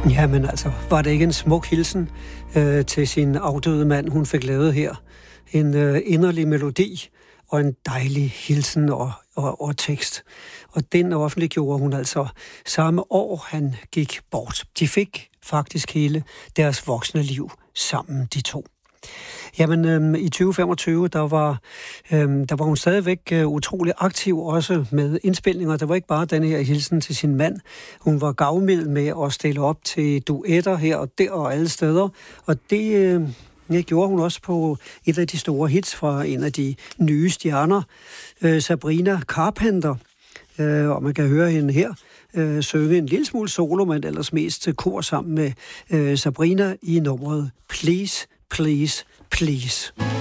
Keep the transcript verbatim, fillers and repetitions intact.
Jamen altså, var det ikke en smuk hilsen øh, til sin afdøde mand, hun fik lavet her? En øh, inderlig melodi og en dejlig hilsen og, og, og tekst. Og den offentliggjorde hun altså samme år, han gik bort. De fik faktisk hele deres voksne liv sammen, de to. Jamen, øhm, i tyve femogtyve, der var, øhm, der var hun stadigvæk øh, utrolig aktiv også med indspilninger. Der var ikke bare den her hilsen til sin mand. Hun var gavmild med at stille op til duetter her og der og alle steder. Og det, øh, det gjorde hun også på et af de store hits fra en af de nye stjerner, øh, Sabrina Carpenter. Øh, og man kan høre hende her øh, synge en lille smule solo, men ellers mest kor sammen med øh, Sabrina i nummeret Please, Please, Please.